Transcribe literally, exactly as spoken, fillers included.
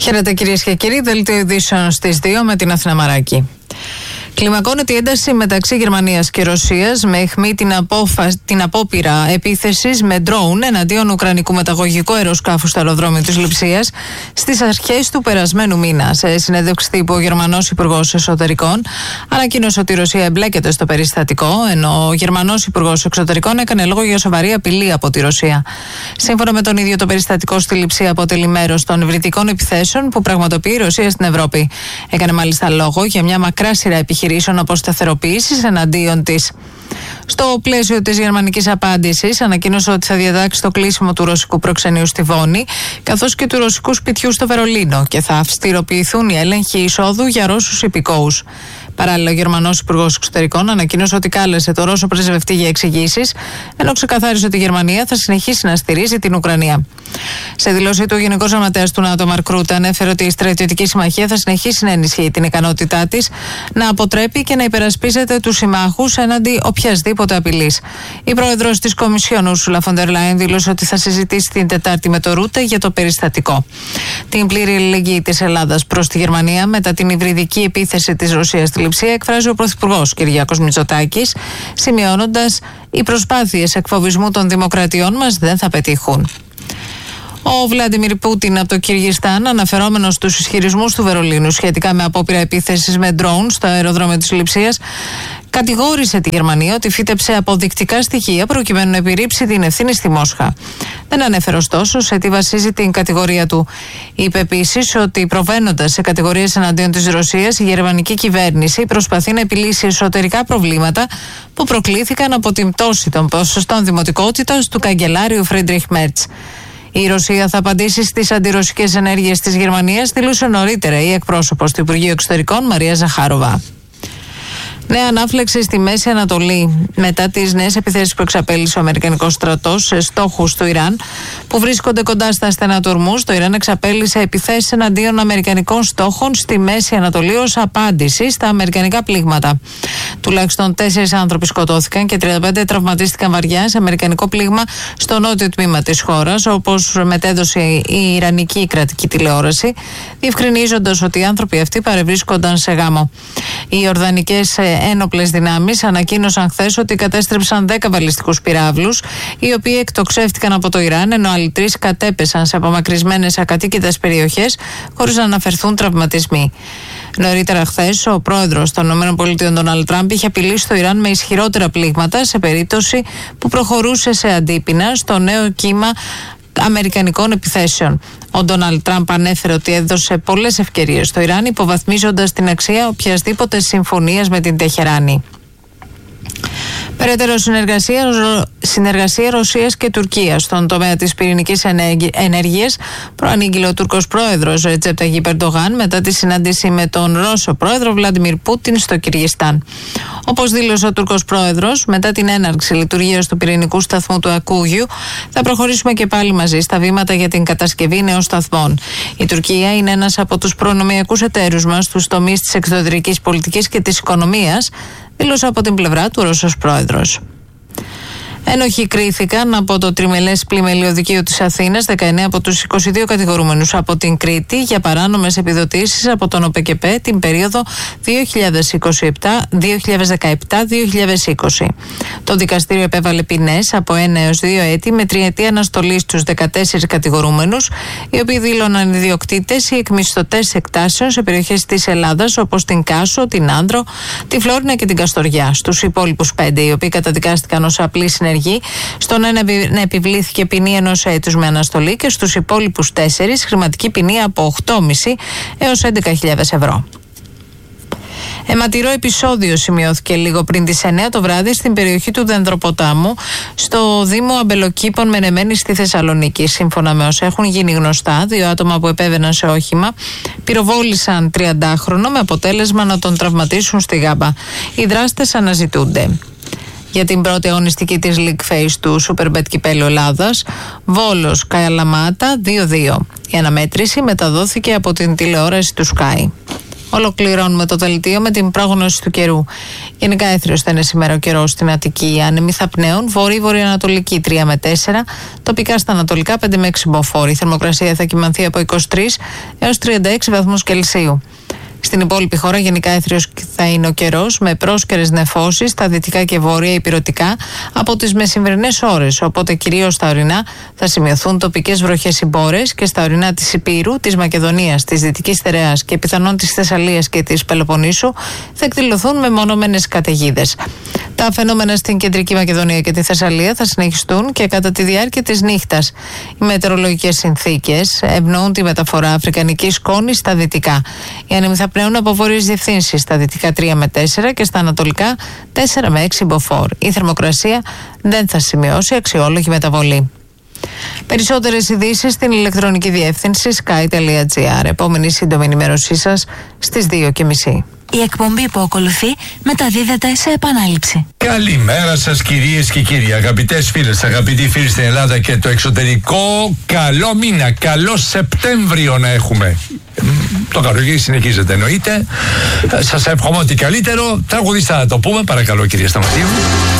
Χαίρετε κυρίες και κύριοι, δελτίο ειδήσεων στις δύο με την Αθηνά Μαράκη. Κλιμακώνεται η ένταση μεταξύ Γερμανίας και Ρωσίας με αιχμή την, απόφα... την απόπειρα επίθεσης με ντρόουν εναντίον ουκρανικού μεταγωγικού αεροσκάφου στο αεροδρόμιο της Λειψίας στις αρχές του περασμένου μήνα. Σε συνέντευξη τύπου, ο Γερμανός Υπουργός Εσωτερικών ανακοίνωσε ότι η Ρωσία εμπλέκεται στο περιστατικό, ενώ ο Γερμανός Υπουργός Εξωτερικών έκανε λόγο για σοβαρή απειλή από τη Ρωσία. Σύμφωνα με τον ίδιο, το περιστατικό στη Λειψία αποτελεί μέρος των υβριδικών επιθέσεων που πραγματοποιεί η Ρωσία στην Ευρώπη. Έκανε μάλιστα λόγο για μια μακρά σειρά επιχειρήσεων αποσταθεροποίησης εναντίον της. Στο πλαίσιο της γερμανικής απάντησης, ανακοίνωσε ότι θα διατάξει το κλείσιμο του ρωσικού προξενείου στη Βόνη, καθώς και του ρωσικού σπιτιού στο Βερολίνο, και θα αυστηροποιηθούν οι έλεγχοι εισόδου για Ρώσους υπηκόους. Παράλληλα, ο Γερμανός Υπουργός Εξωτερικών ανακοίνωσε ότι κάλεσε το Ρώσο πρεσβευτή για εξηγήσεις, ενώ ξεκαθάρισε ότι η Γερμανία θα συνεχίσει να στηρίζει την Ουκρανία. Σε δηλώση του, ο Γενικός Γραμματέας του ΝΑΤΟ, Μαρκ Ρούτε, ανέφερε ότι η στρατιωτική συμμαχία θα συνεχίσει να ενισχύει την ικανότητά της να αποτρέπει και να υπερασπίζεται τους συμμάχους έναντι οποιασδήποτε απειλής. Η πρόεδρος της Κομισιόν, Ούρσουλα φον ντερ Λάιεν, δήλωσε ότι θα συζητήσει την Τετάρτη με το Ρούτε για το περιστατικό. Την πλήρη αλληλεγγύη της Ελλάδας προς τη Γερμανία μετά την υβριδική επίθεση της Ρωσίας στη Λειψία εκφράζει ο Πρωθυπουργός Κυριάκος Μητσοτάκης, σημειώνοντας: οι προσπάθειες εκφοβισμού των δημοκρατιών μας δεν θα πετύχουν. Ο Βλάντιμιρ Πούτιν από το Κυργιστάν, αναφερόμενος στους ισχυρισμούς του Βερολίνου σχετικά με απόπειρα επίθεσης με ντρόουν στο αεροδρόμιο της Λειψίας, κατηγόρησε τη Γερμανία ότι φύτεψε αποδεικτικά στοιχεία προκειμένου να επιρρύψει την ευθύνη στη Μόσχα. Δεν ανέφερε ωστόσο σε τι βασίζει την κατηγορία του. Είπε επίσης ότι, προβαίνοντας σε κατηγορίες εναντίον της Ρωσίας, η γερμανική κυβέρνηση προσπαθεί να επιλύσει εσωτερικά προβλήματα που προκλήθηκαν από την πτώση των ποσοστών δημοτικότητας του καγκελάριου Φρίντριχ Μέρτς. Η Ρωσία θα απαντήσει στις αντιρωσικές ενέργειες της Γερμανίας, δήλωσε νωρίτερα η εκπρόσωπος του Υπουργείου Εξωτερικών, Μαρία Ζαχάροβα. Νέα ανάφλεξη στη Μέση Ανατολή μετά τις νέες επιθέσεις που εξαπέλυσε ο Αμερικανικός στρατός σε στόχους του Ιράν που βρίσκονται κοντά στα στενά του Ορμούζ. Το Ιράν εξαπέλυσε επιθέσεις εναντίον αμερικανικών στόχων στη Μέση Ανατολή ως απάντηση στα αμερικανικά πλήγματα. Τουλάχιστον τέσσερις άνθρωποι σκοτώθηκαν και τριάντα πέντε τραυματίστηκαν βαριά σε αμερικανικό πλήγμα στο νότιο τμήμα της χώρας, όπως μετέδωσε η Ιρανική κρατική τηλεόραση, διευκρινίζοντας ότι οι άνθρωποι αυτοί παρευρίσκονταν σε γάμο. Οι Ιορδανικές ένοπλες δυνάμεις ανακοίνωσαν χθες ότι κατέστρεψαν δέκα βαλιστικούς πυράβλους, οι οποίοι εκτοξεύτηκαν από το Ιράν, ενώ άλλοι τρεις κατέπεσαν σε απομακρυσμένες ακατοίκητες περιοχές, χωρίς να αναφερθούν τραυματισμοί. Νωρίτερα χθες, ο πρόεδρος των ΗΠΑ, Ντόναλντ Τραμπ, είχε απειλήσει το Ιράν με ισχυρότερα πλήγματα σε περίπτωση που προχωρούσε σε αντίπεινα στο νέο κύμα αμερικανικών επιθέσεων. Ο Ντόναλντ Τραμπ ανέφερε ότι έδωσε πολλές ευκαιρίες στο Ιράν, υποβαθμίζοντας την αξία οποιασδήποτε συμφωνίας με την Τεχεράνη. Περαιτέρω συνεργασία, συνεργασία Ρωσίας και Τουρκίας στον τομέα της πυρηνικής ενέργειας προανήγγειλε ο Τούρκος πρόεδρος Ρετζέπ Ταγιπ Ερντογάν μετά τη συνάντηση με τον Ρώσο πρόεδρο Βλάντιμιρ Πούτιν στο Κυργιστάν. Όπως δήλωσε ο Τούρκος πρόεδρος, μετά την έναρξη λειτουργίας του πυρηνικού σταθμού του Ακούγιου, θα προχωρήσουμε και πάλι μαζί στα βήματα για την κατασκευή νέων σταθμών. Η Τουρκία είναι ένας από τους προνομιακούς εταίρους μας στους τομείς της εξωτερικής πολιτικής και της οικονομίας, δήλωσε από την πλευρά του Ρώσος πρόεδρος. Ένοχοι κρίθηκαν από το τριμελές πλημελείο δικαίου της Αθήνας δεκαεννέα από τους είκοσι δύο κατηγορούμενους από την Κρήτη για παράνομες επιδοτήσεις από τον ΟΠΕΚΕΠΕ την περίοδο δύο χιλιάδες είκοσι επτά, δύο χιλιάδες δεκαεπτά, δύο χιλιάδες είκοσι. Το δικαστήριο επέβαλε ποινές από ένα έως δύο έτη με τριετή αναστολή στους δεκατέσσερις κατηγορούμενους, οι οποίοι δήλωναν ιδιοκτήτες ή εκμισθωτές εκτάσεων σε περιοχές της Ελλάδας όπως την Κάσο, την Άνδρο, τη Φλόρινα και την Καστοριά. Στους υπόλοιπους πέντε, οι οποίοι καταδικάστηκαν ως απλή συνεργή, στον ένα να επιβλήθηκε ποινή ενός έτους με αναστολή και στους υπόλοιπους τέσσερις χρηματική ποινή από οκτώ κόμμα πέντε έως έντεκα χιλιάδες ευρώ. Αιματηρό επεισόδιο σημειώθηκε λίγο πριν τις εννέα το βράδυ στην περιοχή του Δενδροποτάμου, στο Δήμο Αμπελοκήπων Μενεμένης στη Θεσσαλονίκη. Σύμφωνα με όσα έχουν γίνει γνωστά, δύο άτομα που επέβαιναν σε όχημα πυροβόλησαν τριαντάχρονο με αποτέλεσμα να τον τραυματίσουν στη γάμπα. Οι δράστες αναζητούνται. Για την πρώτη αγωνιστική της League Phase του Superbet Κυπέλλου Ελλάδας, Βόλος Καλαμάτα δύο δύο. Η αναμέτρηση μεταδόθηκε από την τηλεόραση του Sky. Ολοκληρώνουμε το δελτίο με την πρόγνωση του καιρού. Γενικά έθριος θα είναι σήμερα ο καιρός στην Αττική. Άνεμοι θα πνέουν βορρή-βορειοανατολική τρία με τέσσερα, τοπικά στα ανατολικά πέντε με έξι μποφόρ. Η θερμοκρασία θα κυμανθεί από είκοσι τρεις έως τριάντα έξι βαθμούς Κελσίου. Στην υπόλοιπη χώρα γενικά έθριος θα είναι ο καιρός με πρόσκαιρες νεφώσεις στα δυτικά και βόρεια ηπειρωτικά από τις μεσημβρινές ώρες, οπότε κυρίως στα ορεινά θα σημειωθούν τοπικές βροχές ή μπόρες και στα ορεινά της Υπήρου, της Μακεδονίας, της Δυτικής Στερεάς και πιθανόν της Θεσσαλίας και της Πελοποννήσου θα εκδηλωθούν με μονόμενες καταιγίδες. Τα φαινόμενα στην Κεντρική Μακεδονία και τη Θεσσαλία θα συνεχιστούν και κατά τη διάρκεια της νύχτας. Οι μετεωρολογικές συνθήκες ευνοούν τη μεταφορά αφρικανικής σκόνης στα δυτικά. Οι άνεμοι θα πνέουν από βόρειες διευθύνσεις στα δυτικά τρία με τέσσερα και στα ανατολικά τέσσερα με έξι μποφόρ. Η θερμοκρασία δεν θα σημειώσει αξιόλογη μεταβολή. Περισσότερες ειδήσεις στην ηλεκτρονική διεύθυνση sky τελεία gr. Επόμενη σύντομη ενημέρωσή σας στις δύο και μισή. Η εκπομπή που ακολουθεί μεταδίδεται σε επανάληψη. Καλημέρα σας κυρίες και κύριοι, αγαπητές φίλες, αγαπητοί φίλοι στην Ελλάδα και το εξωτερικό. Καλό μήνα, καλό Σεπτέμβριο να έχουμε. Το καλοκαίρι συνεχίζεται εννοείται. Σας εύχομαι ότι καλύτερο. Τραγουδιστά να το πούμε, παρακαλώ κυρία Σταματίου.